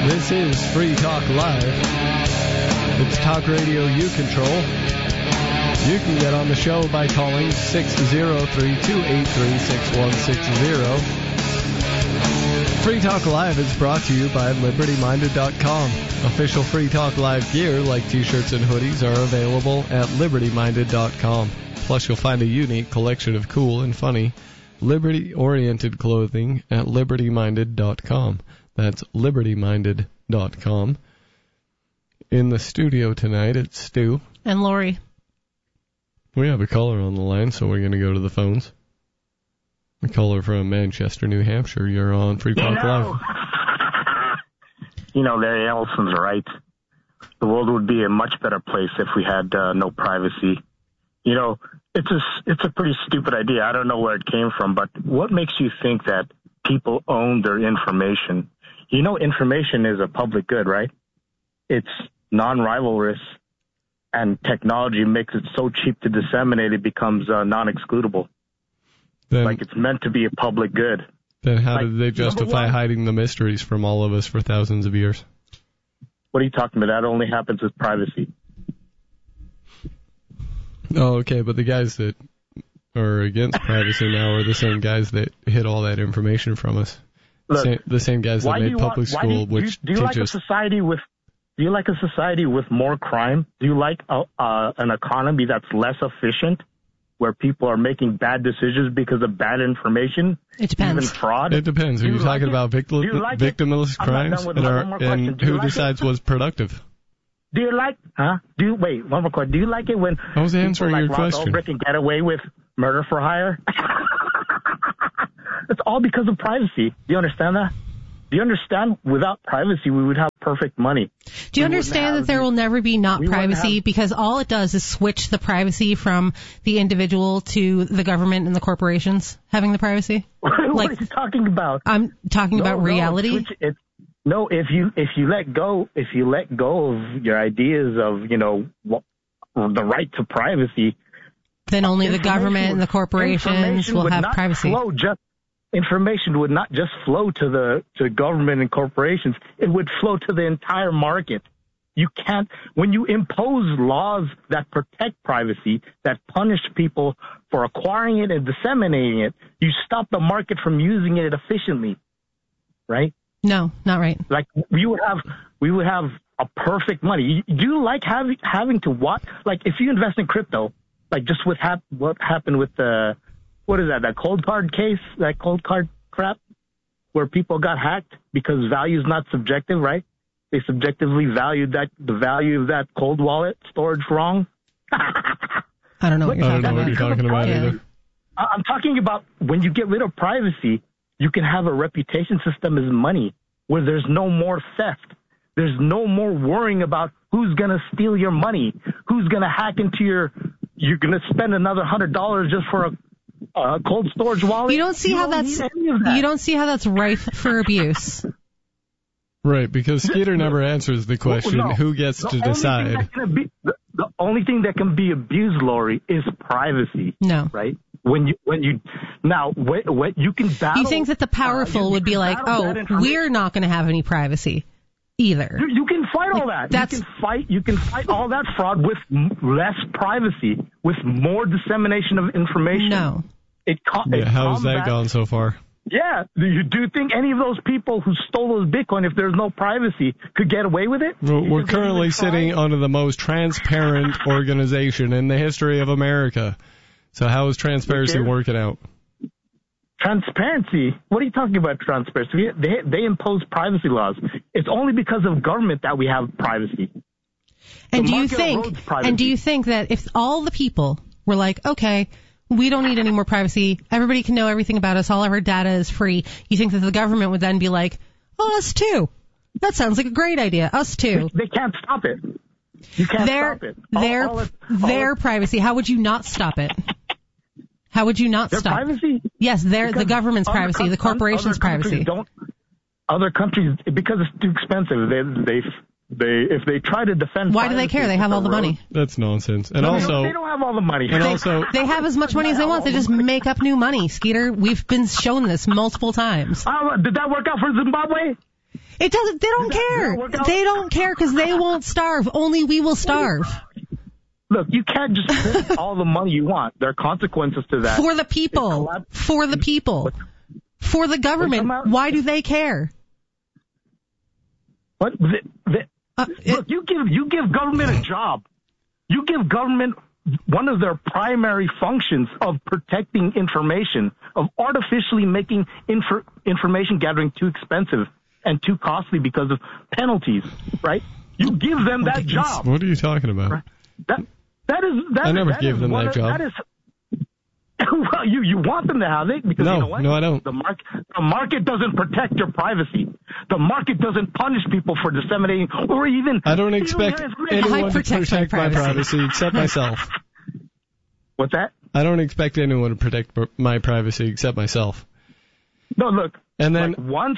This is Free Talk Live. It's talk radio you control. You can get on the show by calling 603-283-6160. Free Talk Live is brought to you by LibertyMinded.com. Official Free Talk Live gear like t-shirts and hoodies are available at LibertyMinded.com. Plus, you'll find a unique collection of cool and funny, liberty-oriented clothing at LibertyMinded.com. That's LibertyMinded.com. In the studio tonight, it's Stu. And Lori. We have a caller on the line, so we're going to go to the phones. A caller from Manchester, New Hampshire. You're on Free Talk Live. You know, Larry Ellison's right. The world would be a much better place if we had no privacy. You know, it's a pretty stupid idea. I don't know where it came from, but what makes you think that people own their information? You know, information is a public good, right? It's non-rivalrous, and technology makes it so cheap to disseminate it becomes non-excludable. Like it's meant to be a public good. Then how did they justify hiding the mysteries from all of us for thousands of years? What are you talking about? That only happens with privacy. Oh, okay, but the guys that are against privacy now are the same guys that hid all that information from us. Look, the same guys that made public school, which do you like a society with more crime? Do you like an economy that's less efficient, where people are making bad decisions because of bad information? It depends. Even fraud? It depends. Are you talking about victimless crimes and who decides what's productive? Do you like, wait, one more question. Do you like it when I was answering people like your question. Ross Ulbricht can get away with murder for hire? It's all because of privacy. Do you understand that? Do you understand? Without privacy, we would have perfect money. Do you understand that there will never be not privacy, because all it does is switch the privacy from the individual to the government and the corporations having the privacy? What are you talking about? I'm talking about reality. No, if you let go of your ideas of, you know, the right to privacy, then only the government and the corporations will have privacy. Information would not just flow to government and corporations. It would flow to the entire market. You can't, when you impose laws that protect privacy, that punish people for acquiring it and disseminating it, you stop the market from using it efficiently, right? No, not right. Like we would have a perfect money. Do you like having to watch? Like if you invest in crypto, like just with what happened with the, what is that cold card case, that cold card crap, where people got hacked because value is not subjective, right? They subjectively valued the value of that cold wallet storage wrong. I don't know what you're talking about. Either. I'm talking about when you get rid of privacy, you can have a reputation system as money, where there's no more theft. There's no more worrying about who's going to steal your money, who's going to hack into you're going to spend another $100 just for a cold storage wallet. You don't see how that's rife for abuse. Right, because Skeeter never answers the question, who gets to decide? The only thing that can be abused, Lori, is privacy. No. Right? When you can battle. You think that the powerful would be like, we're not going to have any privacy either. You can fight all that. You can fight all that fraud with less privacy, with more dissemination of information. No. How's that gone so far? Yeah. Do you think any of those people who stole those Bitcoin, if there's no privacy, could get away with it? We're currently sitting under the most transparent organization in the history of America. So how is transparency working out? Transparency? What are you talking about, transparency? They impose privacy laws. It's only because of government that we have privacy. And do you think that if all the people were like, okay, we don't need any more privacy, everybody can know everything about us, all of our data is free, you think that the government would then be like, us too? That sounds like a great idea. Us too. They can't stop it. You can't stop it. Their privacy. How would you not stop it? How would you not stop privacy? Yes, the government's privacy, the corporation's privacy. Other countries, because it's too expensive, if they try to defend. Why do they care? They have all the money. That's nonsense. And they also, don't have all the money. And they have as much money as they want. They just make up new money, Skeeter. We've been shown this multiple times. Did that work out for Zimbabwe? It doesn't. They don't care. They don't care because they won't starve. Only we will starve. Look, you can't just spend all the money you want. There are consequences to that. For the people. For the people. For the government. Why do they care? What? Look, you give government a job. You give government one of their primary functions of protecting information, of artificially making information gathering too expensive and too costly because of penalties, right? You give them that job. What are you talking about? Right? I never gave them that job. Well, you want them to have it because you know what? No, I don't. The market doesn't protect your privacy. The market doesn't punish people for disseminating or even. I don't expect anyone to protect my privacy except myself. What's that? I don't expect anyone to protect my privacy except myself. No, look. And then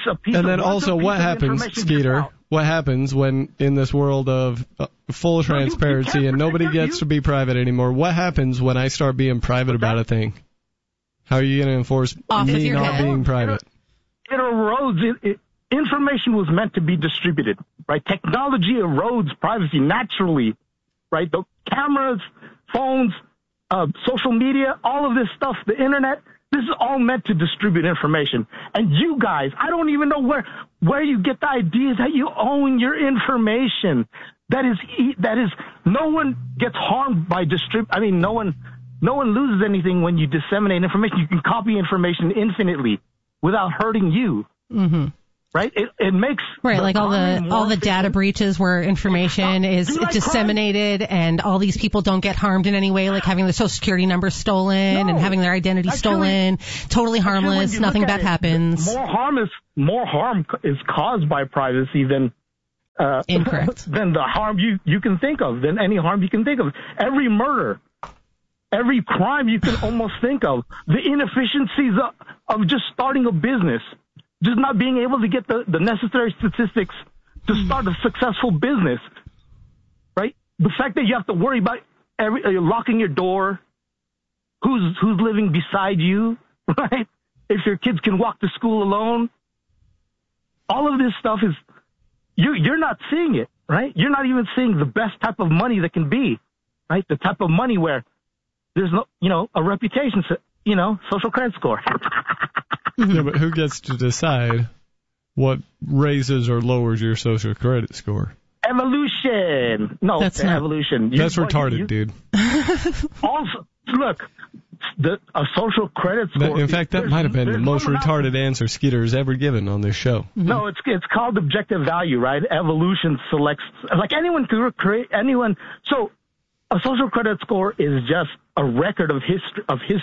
what happens, Skeeter? What happens when in this world of full transparency and nobody gets to be private anymore? What happens when I start being private about a thing? How are you going to enforce me not being private? It erodes. Information was meant to be distributed, right? Technology erodes privacy naturally, right? The cameras, phones, social media, all of this stuff, the internet. This is all meant to distribute information. And you guys, I don't even know where you get the ideas that you own your information. That is, no one gets harmed by no one loses anything when you disseminate information. You can copy information infinitely without hurting you. Mm-hmm. Right? It makes like all the data breaches where information is disseminated and all these people don't get harmed in any way, like having their social security number stolen and having their identity stolen. Totally harmless. Nothing bad happens. More harm is caused by privacy than incorrect than the harm you can think of, than any harm you can think of. Every murder, every crime you can almost think of, the inefficiencies of just starting a business. Just not being able to get the necessary statistics to start a successful business, right? The fact that you have to worry about locking your door, who's living beside you, right? If your kids can walk to school alone, all of this stuff is you're not seeing it, right? You're not even seeing the best type of money that can be, right? The type of money where there's no, a reputation, social credit score. Yeah, but who gets to decide what raises or lowers your social credit score? Evolution. No, that's not evolution. That's retarded, dude. Also, look, a social credit score. In fact, that might have been the most retarded answer Skeeter has ever given on this show. No, it's called objective value, right? Evolution selects, like anyone can create anyone. So a social credit score is just a record of history,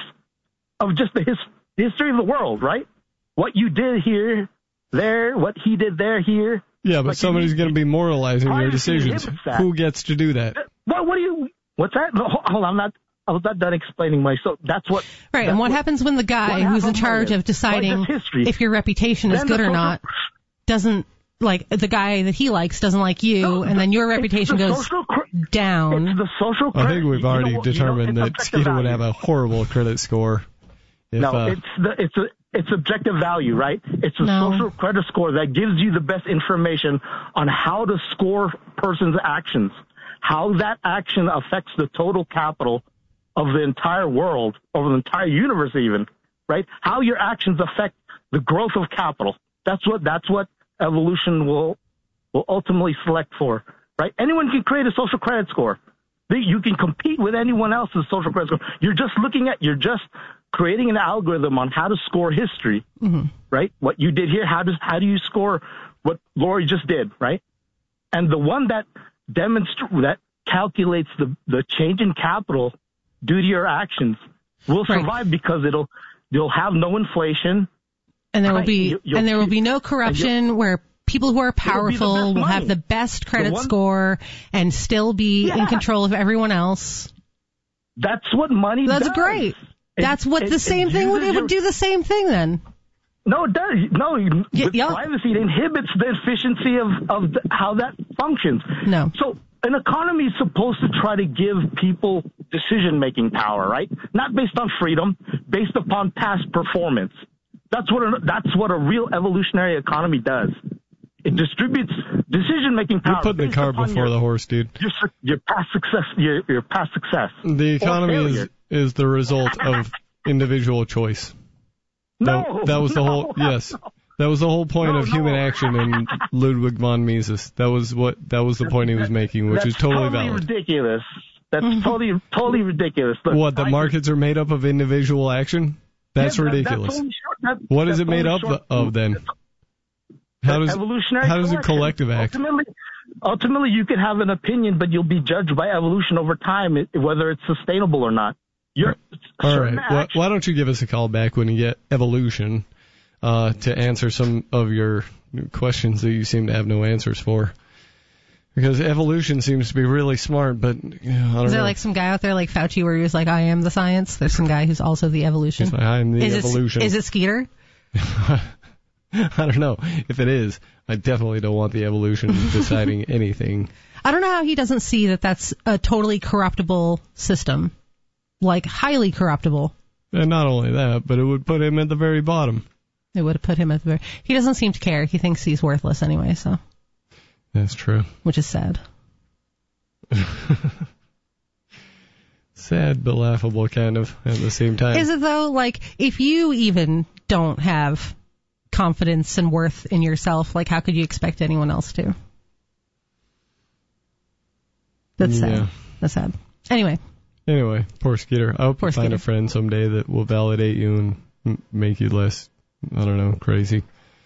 of just the history of the world, right? What you did here, there, what he did there, here. Yeah, but somebody's going to be moralizing your decisions. Who gets to do that? What's that? Hold on, I was not done explaining myself. That's what. Right, and what happens when the guy who's in charge of deciding if your reputation is good or not doesn't, like, the guy that he likes doesn't like you, and then your reputation goes down. It's the social credit. I think we've already determined that Skeeter would have a horrible credit score. It's objective value, right? It's a social credit score that gives you the best information on how to score person's actions, how that action affects the total capital of the entire world, or the entire universe even, right? How your actions affect the growth of capital. That's what evolution will ultimately select for, right? Anyone can create a social credit score. You can compete with anyone else's social credit score. You're just creating an algorithm on how to score history, right? What you did here, how do you score what Lori just did, right? And the one that calculates the change in capital due to your actions will survive because you'll have no inflation, and there will be no corruption where people who are powerful will have the best credit score and still be in control of everyone else. That's what money does. That's great. That's what the same thing would. It would do the same thing then. No, it does. No, with privacy, it inhibits the efficiency of how that functions. No. So an economy is supposed to try to give people decision-making power, right? Not based on freedom, based upon past performance. That's what a real evolutionary economy does. It distributes decision-making power. You're putting the cart before the horse, dude. Your past success. Your past success. The economy is the result of individual choice. That was the whole. Yes. That was the whole point of human action in Ludwig von Mises. That was the point he was making, which is totally valid. Ridiculous. That's totally ridiculous. Look, what, the markets are made up of individual action? That's ridiculous. What is it made up of then? How does a collective act? Ultimately, you can have an opinion, but you'll be judged by evolution over time, whether it's sustainable or not. All right. Why don't you give us a call back when you get evolution to answer some of your questions that you seem to have no answers for? Because evolution seems to be really smart, but I don't know. Is there like some guy out there like Fauci where he was like, I am the science? There's some guy who's also the evolution. Like, I am the evolution. Is it Skeeter? I don't know. If it is, I definitely don't want the evolution deciding anything. I don't know how he doesn't see that that's a totally corruptible system. Like, highly corruptible. And not only that, but it would put him at the very bottom. It would have put him at the very... He doesn't seem to care. He thinks he's worthless anyway, so... That's true. Which is sad. Sad but laughable, kind of, at the same time. Is it, though? Like, if you even don't have confidence and worth in yourself, like, how could you expect anyone else to? That's sad. Yeah. That's sad. Anyway, poor Skeeter. I hope you find a friend someday that will validate you and make you less, I don't know, crazy.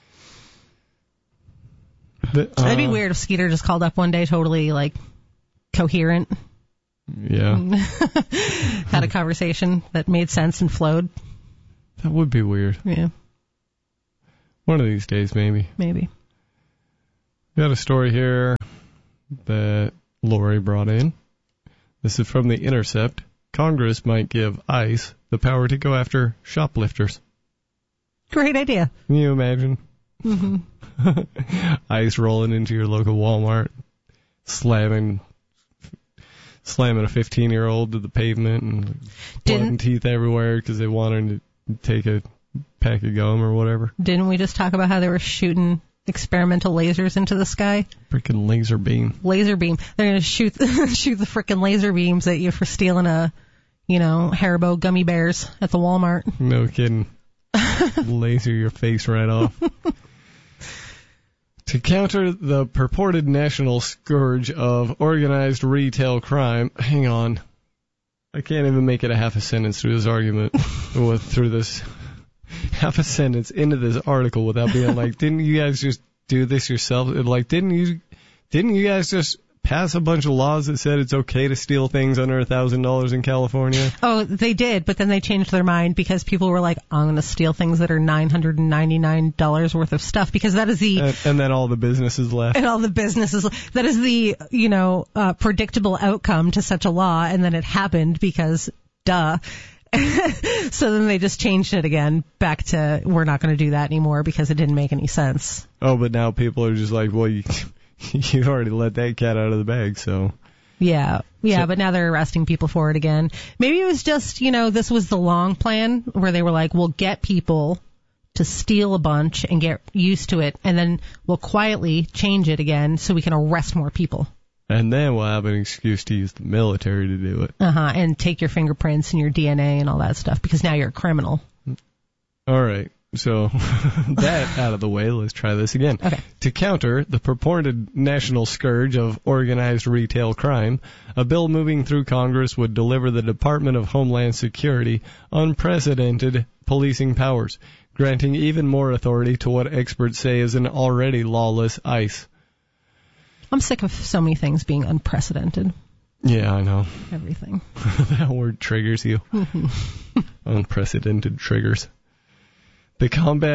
It'd be weird if Skeeter just called up one day totally, like, coherent. Yeah. Had a conversation that made sense and flowed. That would be weird. Yeah. One of these days, maybe. Maybe. Got a story here that Lori brought in. This is from The Intercept. Congress might give ICE the power to go after shoplifters. Great idea. Can you imagine? Mm-hmm. ICE rolling into your local Walmart, slamming a 15-year-old to the pavement and blood and teeth everywhere because they wanted to take a pack of gum or whatever. Didn't we just talk about how they were shooting experimental lasers into the sky? Freaking laser beam. Laser beam. They're going to shoot the frickin' laser beams at you for stealing Haribo gummy bears at the Walmart. No kidding. Laser your face right off. To counter the purported national scourge of organized retail crime, hang on, I can't even make it a half a sentence through this argument, through this half a sentence into this article without being like, didn't you guys just do this yourself? Like, didn't you guys just pass a bunch of laws that said it's okay to steal things under $1,000 in California? Oh, they did, but then they changed their mind because people were like, I'm going to steal things that are $999 worth of stuff because that is the... And then all the businesses left. And all the businesses... That is the, predictable outcome to such a law, and then it happened because, duh. So then they just changed it again back to we're not going to do that anymore because it didn't make any sense. Oh, but now people are just like, well, you already let that cat out of the bag, so... Yeah, but now they're arresting people for it again. Maybe it was just, this was the long plan where they were like, we'll get people to steal a bunch and get used to it, and then we'll quietly change it again so we can arrest more people. And then we'll have an excuse to use the military to do it. And take your fingerprints and your DNA and all that stuff, because now you're a criminal. All right. So, that out of the way, let's try this again. Okay. To counter the purported national scourge of organized retail crime, a bill moving through Congress would deliver the Department of Homeland Security unprecedented policing powers, granting even more authority to what experts say is an already lawless ICE. I'm sick of so many things being unprecedented. Yeah, I know. Everything. That word triggers you. Unprecedented triggers. Like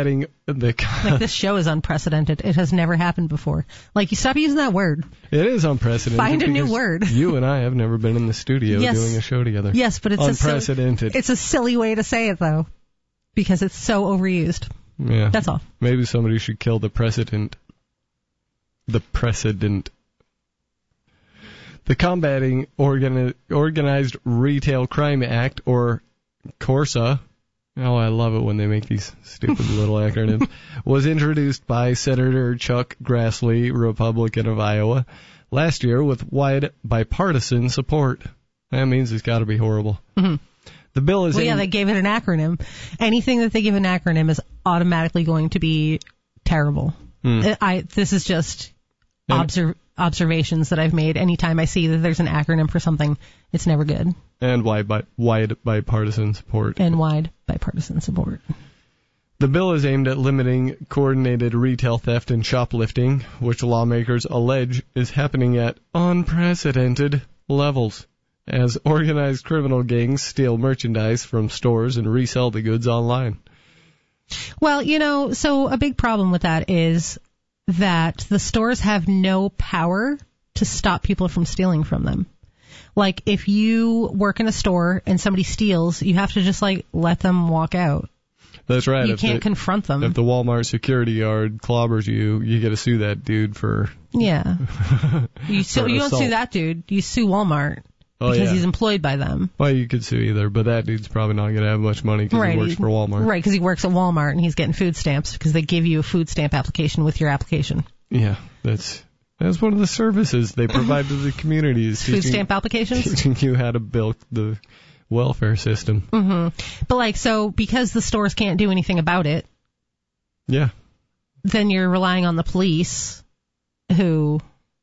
this show is unprecedented. It has never happened before. Like, you stop using that word. It is unprecedented. Find a new word. You and I have never been in the studio doing a show together. Yes, but it's unprecedented. It's a silly way to say it, though, because it's so overused. Yeah. That's all. Maybe somebody should kill the precedent. The precedent. The Combating Organized Retail Crime Act, or CORSA, Oh, I love it when they make these stupid little acronyms. Was introduced by Senator Chuck Grassley, Republican of Iowa, last year with wide bipartisan support. That means it's got to be horrible. Mm-hmm. The bill is... they gave it an acronym. Anything that they give an acronym is automatically going to be terrible. This is just observations that I've made. Anytime I see that there's an acronym for something, it's never good. And wide bipartisan support. And wide bipartisan support. The bill is aimed at limiting coordinated retail theft and shoplifting, which lawmakers allege is happening at unprecedented levels, as organized criminal gangs steal merchandise from stores and resell the goods online. Well, so a big problem with that is that the stores have no power to stop people from stealing from them. Like, if you work in a store and somebody steals, you have to just, let them walk out. That's right. You can't confront them. If the Walmart security guard clobbers you, you get to sue that dude for... Yeah. You don't sue that dude. You sue Walmart. Because he's employed by them. Well, you could sue either, but that dude's probably not going to have much money because he works for Walmart. Right, because he works at Walmart and he's getting food stamps because they give you a food stamp application with your application. Yeah, that's one of the services they provide to the community. Is food stamp applications? Teaching you how to build the welfare system. Mm-hmm. But because the stores can't do anything about it, yeah, then you're relying on the police who,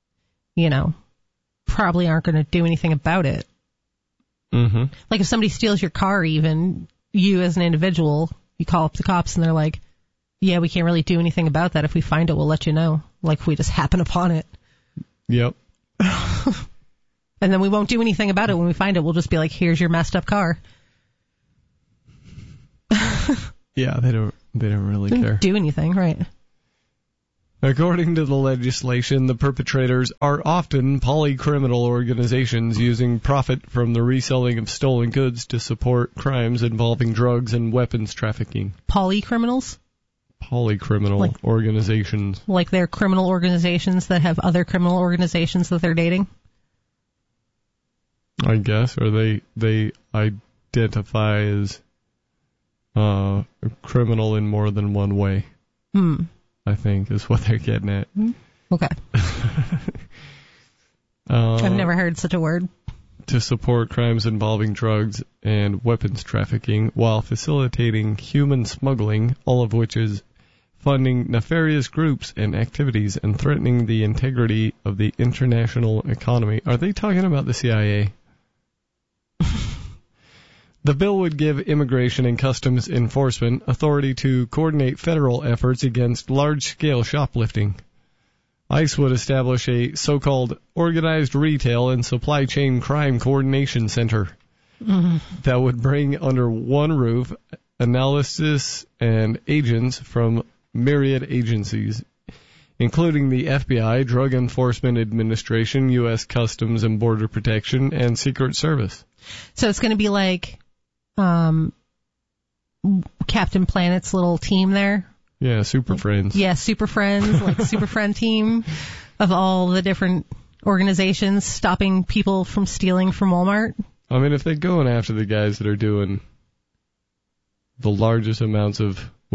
probably aren't going to do anything about it. Mm-hmm. Like if somebody steals your car, even you as an individual, you call up the cops and they're like, yeah, we can't really do anything about that. If we find it, we'll let you know. Like if we just happen upon it. Yep. And then we won't do anything about it. When we find it, we'll just be like, here's your messed up car. Yeah, they don't really care. Do anything, right? According to the legislation, the perpetrators are often polycriminal organizations using profit from the reselling of stolen goods to support crimes involving drugs and weapons trafficking. Polycriminals? Polycriminal organizations. Like they're criminal organizations that have other criminal organizations that they're dating? I guess. Or they identify as a criminal in more than one way. I think is what they're getting at. Okay. I've never heard such a word. To support crimes involving drugs and weapons trafficking while facilitating human smuggling, all of which is funding nefarious groups and activities and threatening the integrity of the international economy. Are they talking about the CIA? The bill would give Immigration and Customs Enforcement authority to coordinate federal efforts against large-scale shoplifting. ICE would establish a so-called Organized Retail and Supply Chain Crime Coordination Center that would bring under one roof analysis and agents from myriad agencies, including the FBI, Drug Enforcement Administration, U.S. Customs and Border Protection, and Secret Service. So it's going to be like Captain Planet's little team there. Yeah, Super Friends. Yeah, Super Friends, like Super Friend team of all the different organizations stopping people from stealing from Walmart. I mean, if they're going after the guys that are doing the largest amounts of,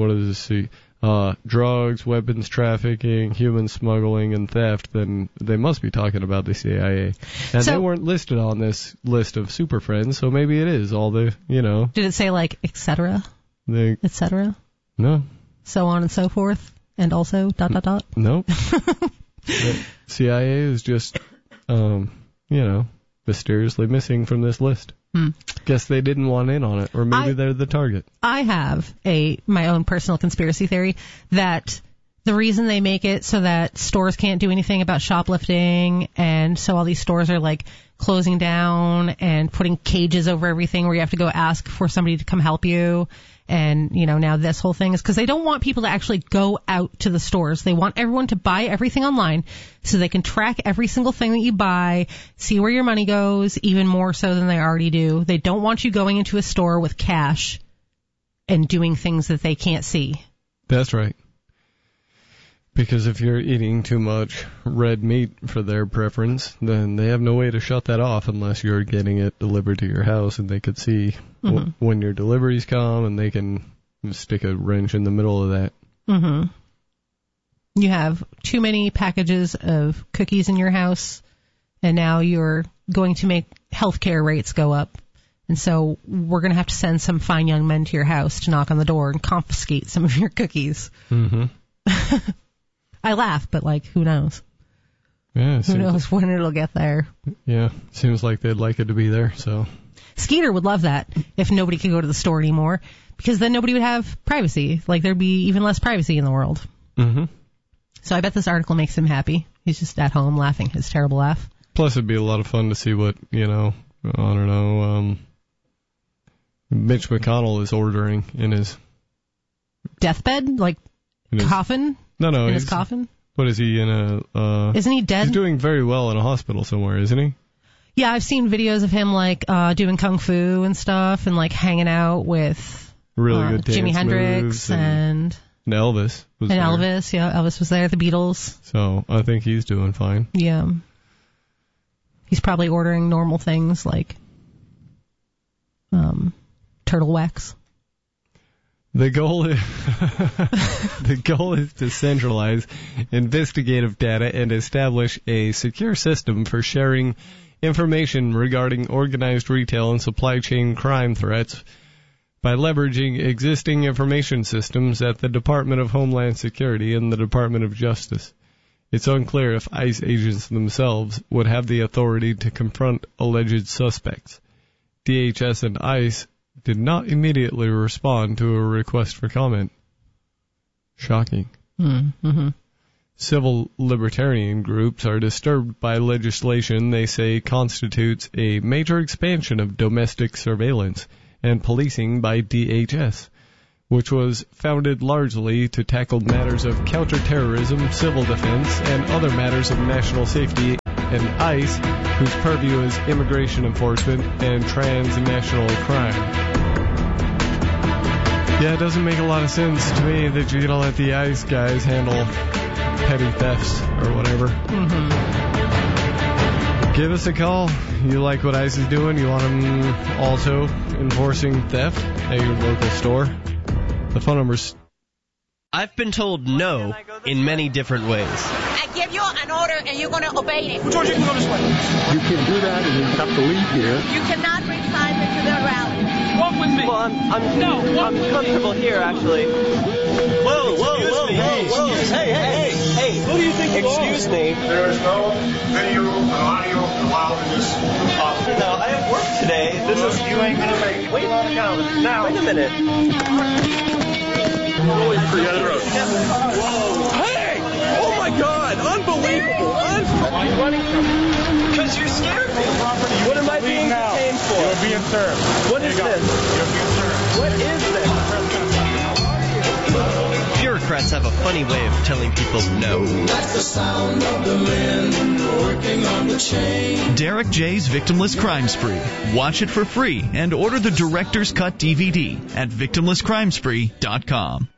drugs, weapons trafficking, human smuggling, and theft, then they must be talking about the CIA. And they weren't listed on this list of Super Friends, so maybe it is all the, Did it say, et cetera? Et cetera? No. So on and so forth, and also ... Nope. The CIA is just, mysteriously missing from this list. Guess they didn't want in on it, or maybe they're the target. I have my own personal conspiracy theory that the reason they make it so that stores can't do anything about shoplifting, and so all these stores are closing down and putting cages over everything where you have to go ask for somebody to come help you. And, now this whole thing is because they don't want people to actually go out to the stores. They want everyone to buy everything online so they can track every single thing that you buy, see where your money goes, even more so than they already do. They don't want you going into a store with cash and doing things that they can't see. That's right. Because if you're eating too much red meat for their preference, then they have no way to shut that off unless you're getting it delivered to your house and they could see when your deliveries come, and they can stick a wrench in the middle of that. Mm-hmm. You have too many packages of cookies in your house, and now you're going to make healthcare rates go up. And so we're going to have to send some fine young men to your house to knock on the door and confiscate some of your cookies. Mm-hmm. I laugh, but, like, who knows? Yeah, who knows when it'll get there? Yeah, seems like they'd like it to be there, so... Skeeter would love that if nobody could go to the store anymore, because then nobody would have privacy. Like, there'd be even less privacy in the world. Mm-hmm. So I bet this article makes him happy. He's just at home laughing his terrible laugh. Plus, it'd be a lot of fun to see what, I don't know, Mitch McConnell is ordering in his... Deathbed? Like, coffin? No. In his coffin? What is he in a... Isn't he dead? He's doing very well in a hospital somewhere, isn't he? Yeah, I've seen videos of him, like, doing kung fu and stuff, and, like, hanging out with really good Jimi Hendrix and Elvis was there. Elvis, yeah, Elvis was there, the Beatles. So I think he's doing fine. Yeah. He's probably ordering normal things like turtle wax. The goal is to centralize investigative data and establish a secure system for sharing information regarding organized retail and supply chain crime threats by leveraging existing information systems at the Department of Homeland Security and the Department of Justice. It's unclear if ICE agents themselves would have the authority to confront alleged suspects. DHS and ICE did not immediately respond to a request for comment. Shocking. Mm-hmm. Civil libertarian groups are disturbed by legislation they say constitutes a major expansion of domestic surveillance and policing by DHS, which was founded largely to tackle matters of counterterrorism, civil defense, and other matters of national safety, and ICE, whose purview is immigration enforcement and transnational crime. Yeah, it doesn't make a lot of sense to me that you're going to let the ICE guys handle petty thefts or whatever. Mm-hmm. Give us a call. You like what ICE is doing? You want them also enforcing theft at your local store? The phone number's... I've been told no in many different ways. I give you an order and you're going to obey it. George, you can go this way. You can do that and you have to leave here. You cannot bring Simon to the rally. Walk with me. Well, I'm comfortable here, actually. Whoa. Hey. Who do you think you are? Excuse me. There is no video and audio allowed in this office. No, I have work today. You ain't going to make it. Wait a minute. Forget it. Hey! Oh my God! Unbelievable! Why are you running from me? Because you scared me. What am I being detained for? You're being served. What is this? You're being served. What is this? Bureaucrats have a funny way of telling people no. That's the sound of the men working on the chain. Derek J's Victimless Crime Spree. Watch it for free and order the Director's Cut DVD at victimlesscrimespree.com.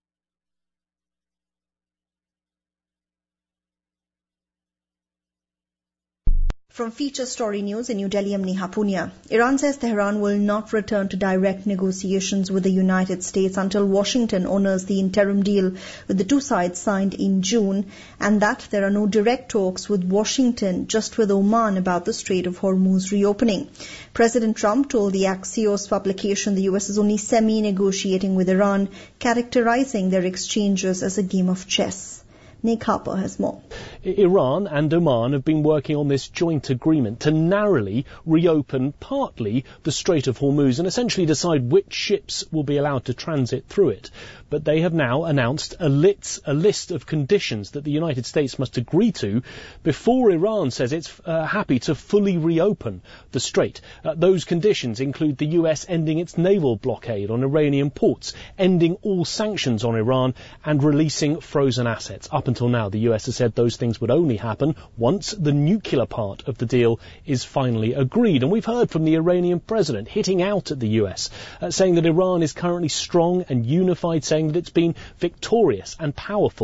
From Feature Story News in New Delhi, I'm Neha Punya. Iran says Tehran will not return to direct negotiations with the United States until Washington honors the interim deal with the two sides signed in June, and that there are no direct talks with Washington, just with Oman about the Strait of Hormuz reopening. President Trump told the Axios publication the U.S. is only semi-negotiating with Iran, characterizing their exchanges as a game of chess. Nick Harper has more. Iran and Oman have been working on this joint agreement to narrowly reopen partly the Strait of Hormuz and essentially decide which ships will be allowed to transit through it. But they have now announced a list of conditions that the United States must agree to before Iran says it's happy to fully reopen the strait. Those conditions include the US ending its naval blockade on Iranian ports, ending all sanctions on Iran, and releasing frozen assets. Up until now, the US has said those things would only happen once the nuclear part of the deal is finally agreed. And we've heard from the Iranian president hitting out at the US, saying that Iran is currently strong and unified, saying that it's been victorious and powerful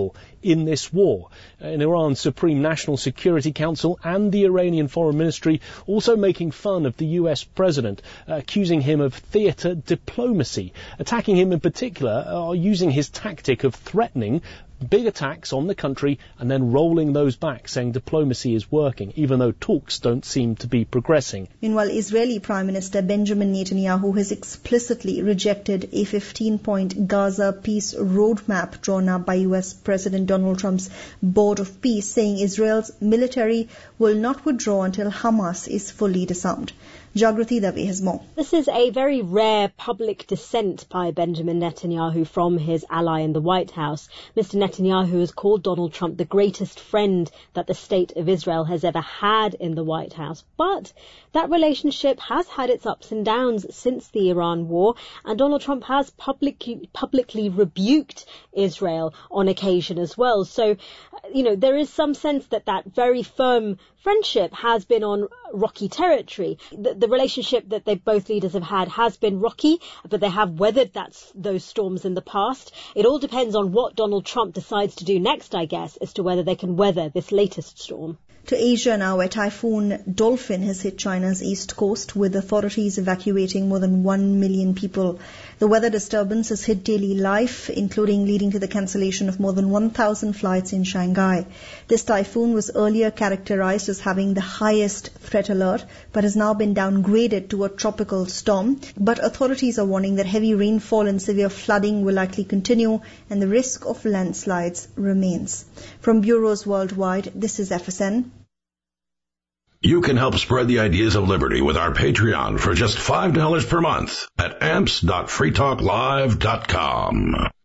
in this war. In Iran's Supreme National Security Council and the Iranian Foreign Ministry also making fun of the US president, accusing him of theatre diplomacy. Attacking him in particular are using his tactic of threatening big attacks on the country and then rolling those back, saying diplomacy is working, even though talks don't seem to be progressing. Meanwhile, Israeli Prime Minister Benjamin Netanyahu has explicitly rejected a 15-point Gaza peace roadmap drawn up by US President Donald Trump's Board of Peace, saying Israel's military will not withdraw until Hamas is fully disarmed. Jagrati Dave has more. This is a very rare public dissent by Benjamin Netanyahu from his ally in the White House. Mr. Netanyahu has called Donald Trump the greatest friend that the state of Israel has ever had in the White House. But that relationship has had its ups and downs since the Iran war, and Donald Trump has publicly rebuked Israel on occasion as well. So, there is some sense that very firm friendship has been on rocky territory. The relationship that both leaders have had has been rocky, but they have weathered those storms in the past. It all depends on what Donald Trump decides to do next, I guess, as to whether they can weather this latest storm. To Asia now, where Typhoon Dolphin has hit China's east coast, with authorities evacuating more than 1 million people. The weather disturbance has hit daily life, including leading to the cancellation of more than 1,000 flights in Shanghai. This typhoon was earlier characterized as having the highest threat alert, but has now been downgraded to a tropical storm. But authorities are warning that heavy rainfall and severe flooding will likely continue, and the risk of landslides remains. From bureaus worldwide, this is FSN. You can help spread the ideas of liberty with our Patreon for just $5 per month at amps.freetalklive.com.